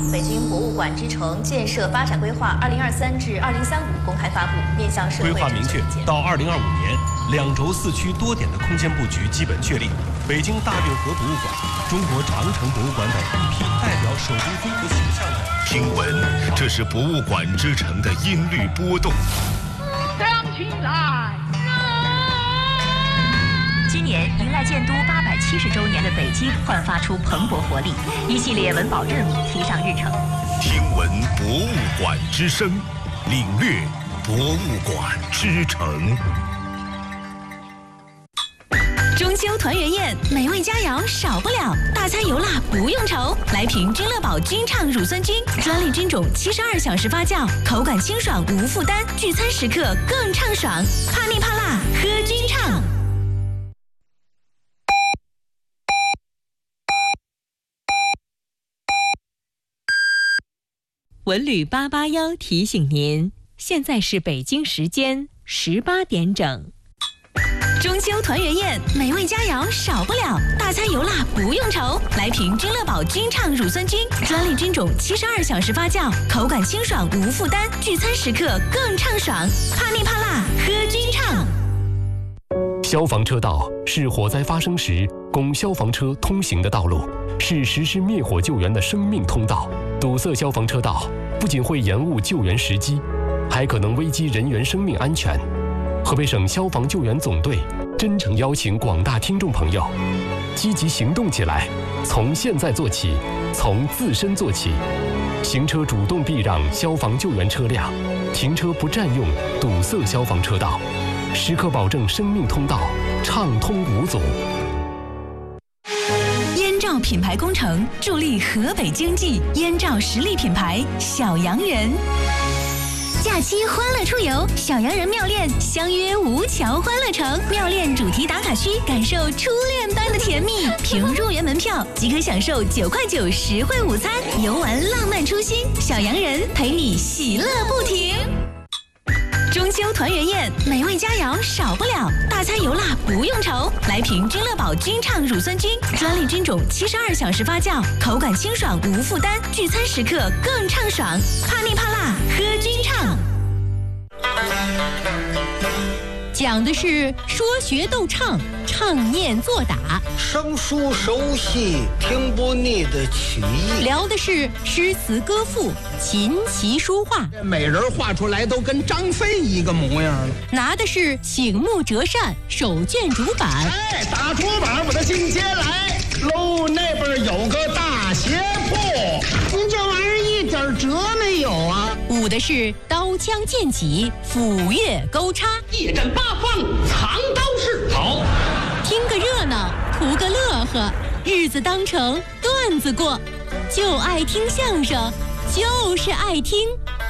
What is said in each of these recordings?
北京博物馆之城建设发展规划2023至2035公开发布，面向社会。 规划明确，到2025年，2轴4区多点的空间布局基本确立。北京大运河博物馆、中国长城博物馆等一批代表首都综合形象的。 听闻，这是博物馆之城的音律波动。 亮起来！ 今年迎来建都870周年的北京焕发出蓬勃活力，一系列文保任务提上日程。 听闻博物馆之声，领略博物馆之城。 中秋团圆宴，美味佳肴少不了，大餐油辣不用愁。来瓶君乐宝君畅乳酸菌，专利菌种，72小时发酵，口感清爽无负担，聚餐时刻更畅爽。怕腻怕辣，喝君畅。 文旅881提醒您，现在是北京时间18点整。 中秋团圆宴，美味佳肴少不了，大餐油辣不用愁。来瓶君乐宝君畅乳酸菌，专利菌种，72小时发酵，口感清爽无负担，聚餐时刻更畅爽。怕腻怕辣，喝君畅。 消防车道是火灾发生时供消防车通行的道路，是实施灭火救援的生命通道。堵塞消防车道不仅会延误救援时机，还可能危及人员生命安全。河北省消防救援总队真诚邀请广大听众朋友积极行动起来，从现在做起，从自身做起。行车主动避让消防救援车辆，停车不占用堵塞消防车道，时刻保证生命通道畅通无阻。 燕赵品牌工程助力河北经济，燕赵实力品牌小洋人。假期欢乐出游，小洋人妙恋相约吴桥欢乐城，妙恋主题打卡区，感受初恋般的甜蜜。凭入园门票即可享受9块9实惠午餐，游玩浪漫初心，小洋人陪你喜乐不停。中秋团圆宴，美味佳肴少不了，大餐油辣不用愁。来瓶君乐宝君畅乳酸菌，专利菌种，72小时发酵，口感清爽无负担，聚餐时刻更畅爽。怕腻怕辣，喝君畅。 讲的是说学逗唱，唱念作打， 生疏熟悉，听不腻的曲艺。 聊的是诗词歌赋，琴棋书画。 美人画出来都跟张飞一个模样了。 拿的是醒目折扇，手卷竹板。 哎，打竹板我的进阶来喽，那边有个大鞋铺。您这玩意儿一点辙没有啊！ 舞的是刀枪剑戟，斧钺钩叉， 一阵八方藏刀式。好， 听个热闹，图个乐呵，日子当成段子过，就爱听相声，就是爱听。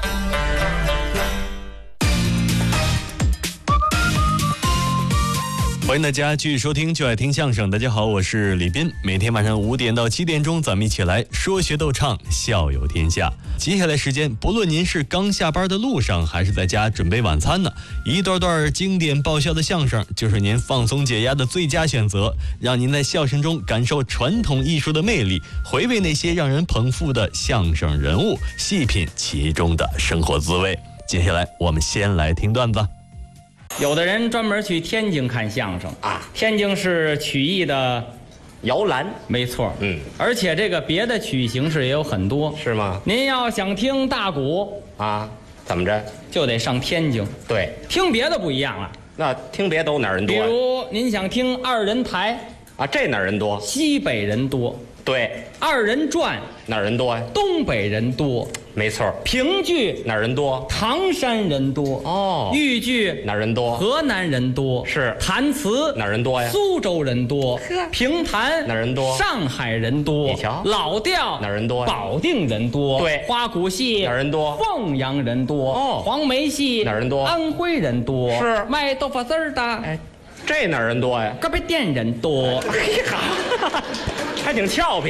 欢迎大家继续收听就爱听相声。大家好，我是李斌。每天晚上5点到7点钟，咱们一起来说学逗唱，笑有天下。接下来时间，不论您是刚下班的路上，还是在家准备晚餐呢，一段段经典爆笑的相声就是您放松解压的最佳选择，让您在笑声中感受传统艺术的魅力，回味那些让人捧腹的相声人物，细品其中的生活滋味。接下来我们先来听段子。 有的人专门去天津看相声啊，天津是曲艺的摇篮， 没错，而且这个别的曲艺形式也有很多， 是吗？ 您要想听大鼓啊，怎么着就得上天津， 对， 听别的不一样了。 那听别都哪儿人多？ 比如您想听二人台啊，这哪儿人多？ 西北人多。 对， 二人转哪儿人多呀？ 东北人多， 没错。 评剧哪儿人多？ 唐山人多哦。 豫剧哪儿人多？ 河南人多。 是。 弹词哪儿人多呀？ 苏州人多。评弹哪儿人多？ 上海人多。 你瞧。 老调哪儿人多？ 保定人多。 对。 花鼓戏哪儿人多？ 凤阳人多。 哦。 黄梅戏哪儿人多？ 安徽人多。 是。 卖豆腐丝儿的， 哎，这哪儿人多呀？ 隔壁店人多。 哎呀，还挺俏皮。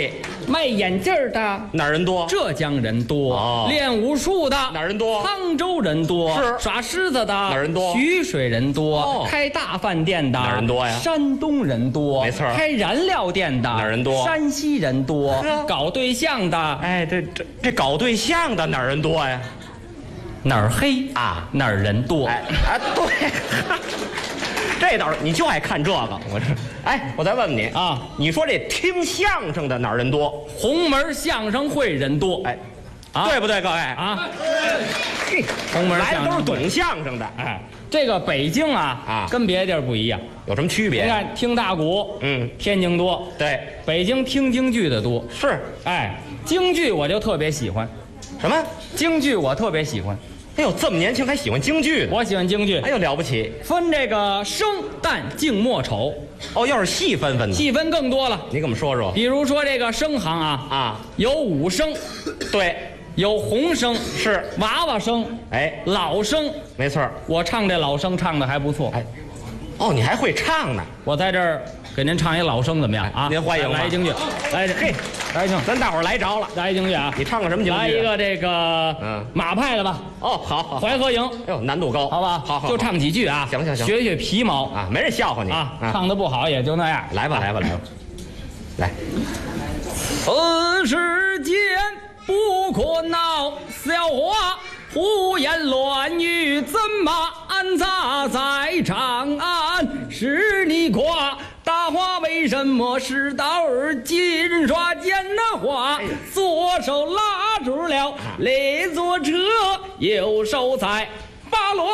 卖眼镜的哪儿人多？ 浙江人多。 哦， 练武术的哪儿人多？ 沧州人多。 是耍狮子的哪儿人多？ 徐水人多。 哦， 开大饭店的哪儿人多呀？ 山东人多。 没错。 开燃料店的哪儿人多？ 山西人多。搞对象的， 哎，这搞对象的哪儿人多呀？ 哪儿黑啊， 哪儿人多。 哎啊，对。这倒是，你就爱看这个，我这。哎，我再问问你啊， 你说这听相声的哪儿人多？ 红门相声会人多。 哎，对不对，各位啊？ 嘿，红门来的都是懂相声的。 哎，这个北京啊，跟别的地儿不一样， 有什么区别？ 你看听大鼓，天津多， 对， 北京听京剧的多。 是， 哎，京剧我就特别喜欢。 什么？ 京剧我特别喜欢。 哎呦，这么年轻还喜欢京剧呢？ 我喜欢京剧。 哎呦，了不起！ 分这个生旦净末丑。 哦，要是细分呢？ 细分更多了。 你给我们说说。 比如说这个生行啊，有武生， 对， 有红生， 是娃娃生， 哎， 老生， 没错。 我唱这老生唱的还不错。 哎，哦，你还会唱呢？ 我在这儿给您唱一老生怎么样啊？ 您欢迎来一京剧，来嘿，来一京， 咱大伙儿来着了， 来一京剧啊！ 你唱个什么京剧？ 来一个这个马派的吧。 哦，好， 淮河营。 哎呦，难度高， 好吧？ 好， 就唱几句啊。 行， 学学皮毛啊，没人笑话你啊。唱的不好也就那样。 来吧。来。 此世间不可闹笑话，胡言乱语怎么安插在长安？是你夸大话为什么是道儿金刷尖的话？左手拉住了那座车，右手在